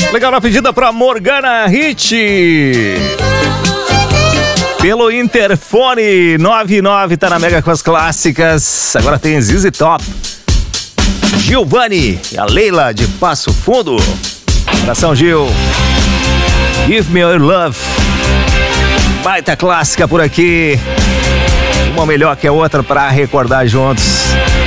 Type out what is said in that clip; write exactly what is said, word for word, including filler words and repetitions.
Legal a pedida pra Morgana Hit. Pelo interfone nove nove, tá na Mega com as clássicas. Agora tem Z Z Top, Giovanni e a Leila de Passo Fundo. Abração, Gil. Give Me Your Love. Baita clássica por aqui. Uma melhor que a outra pra recordar juntos.